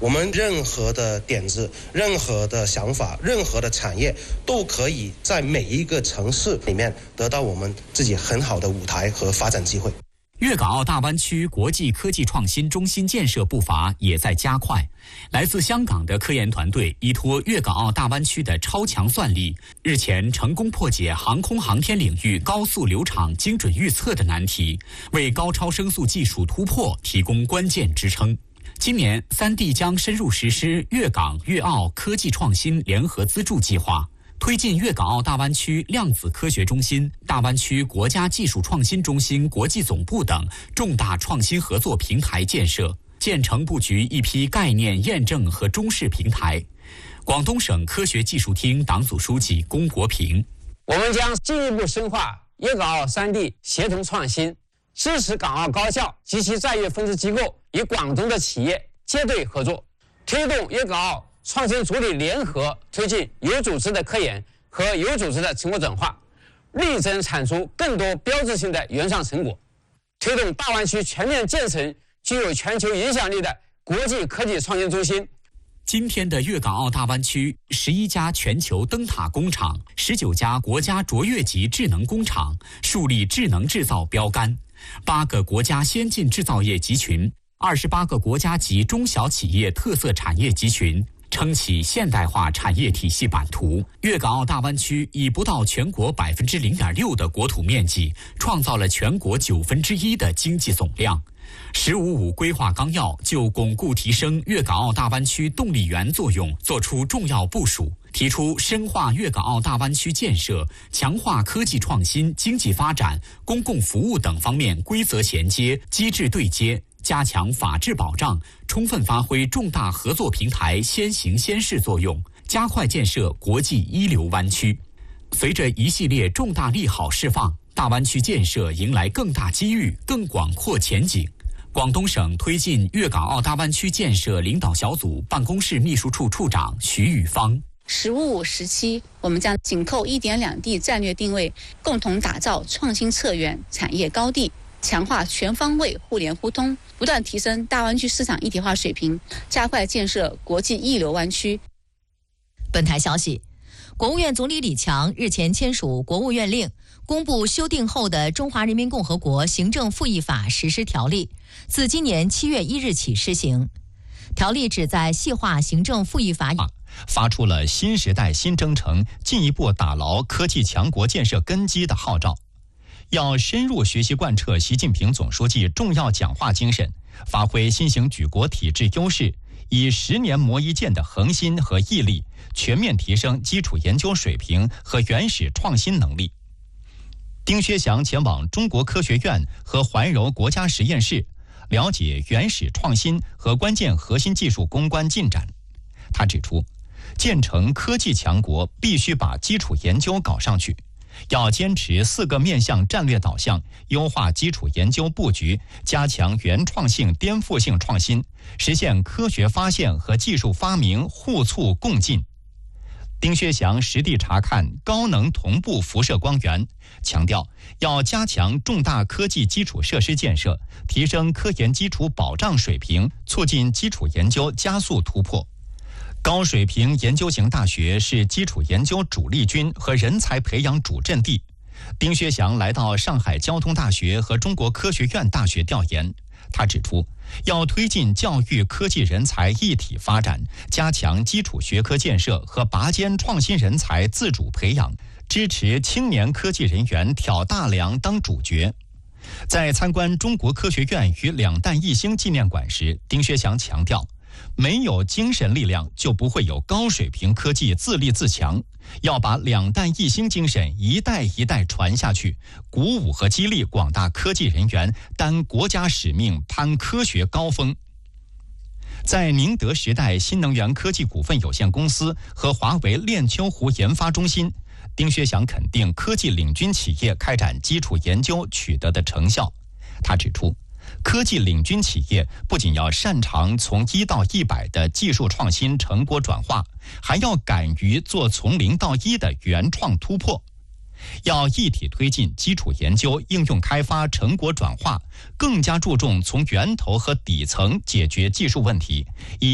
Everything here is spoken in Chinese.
我们任何的点子、任何的想法、任何的产业都可以在每一个城市里面得到我们自己很好的舞台和发展机会。 粤港澳大湾区国际科技创新中心建设步伐也在加快。来自香港的科研团队依托粤港澳大湾区的超强算力，日前成功破解航空航天领域高速流畅精准预测的难题，为高超声速技术突破提供关键支撑。今年三地将深入实施粤港粤澳科技创新联合资助计划，推进粤港澳大湾区量子科学中心、大湾区国家技术创新中心国际总部等重大创新合作平台建设，建成布局一批概念验证和中试平台。广东省科学技术厅党组书记龚国平： 我们将进一步深化粤港澳三地协同创新，支持港澳高校及其在粤分支机构与广东的企业结对合作，推动粤港澳创新主体联合推进有组织的科研和有组织的成果转化，力争产出更多标志性的原创成果，推动大湾区全面建成具有全球影响力的国际科技创新中心。 今天的粤港澳大湾区，11家全球灯塔工厂，19家国家卓越级智能工厂，树立智能制造标杆，8个国家先进制造业集群，28个国家级中小企业特色产业集群，撑起现代化产业体系版图。粤港澳大湾区以不到全国0.6%的国土面积，创造了全国1/9的经济总量。“15+5”规划纲要就巩固提升粤港澳大湾区动力源作用作出重要部署，提出深化粤港澳大湾区建设、强化科技创新、经济发展、公共服务等方面规则衔接、机制对接，加强法治保障，充分发挥重大合作平台先行先试作用，加快建设国际一流湾区。随着一系列重大利好释放，大湾区建设迎来更大机遇、更广阔前景。广东省推进粤港澳大湾区建设领导小组办公室秘书处处长徐宇芳 “15+5”时期，我们将紧扣1.2地战略定位，共同打造创新策源产业高地，强化全方位互联互通，不断提升大湾区市场一体化水平，加快建设国际一流湾区。 本台消息，国务院总理李强日前签署国务院令，公布修订后的《中华人民共和国行政复议法实施条例》，自今年7月1日起施行。条例旨在细化行政复议法， 发出了新时代新征程，进一步打牢科技强国建设根基的号召。要深入学习贯彻习近平总书记重要讲话精神，发挥新型举国体制优势，以10年磨一剑的恒心和毅力，全面提升基础研究水平和原始创新能力。丁薛祥前往中国科学院和怀柔国家实验室，了解原始创新和关键核心技术攻关进展。他指出，建成科技强国必须把基础研究搞上去，要坚持4个面向战略导向，优化基础研究布局，加强原创性、颠覆性创新，实现科学发现和技术发明互促共进。丁薛祥实地查看高能同步辐射光源，强调要加强重大科技基础设施建设，提升科研基础保障水平，促进基础研究加速突破。高水平研究型大学是基础研究主力军和人才培养主阵地。丁薛祥来到上海交通大学和中国科学院大学调研，他指出，要推进教育科技人才一体发展，加强基础学科建设和拔尖创新人才自主培养，支持青年科技人员挑大梁当主角。在参观中国科学院与2弹一星纪念馆时，丁薛祥强调，没有精神力量，就不会有高水平科技自立自强。要把2弹一星精神一代一代传下去，鼓舞和激励广大科技人员担国家使命，攀科学高峰。在宁德时代新能源科技股份有限公司和华为链丘湖研发中心，丁薛祥肯定科技领军企业开展基础研究取得的成效。他指出，科技领军企业不仅要擅长从1到100的技术创新成果转化，还要敢于做从0到1的原创突破。要一体推进基础研究、应用开发、成果转化，更加注重从源头和底层解决技术问题，以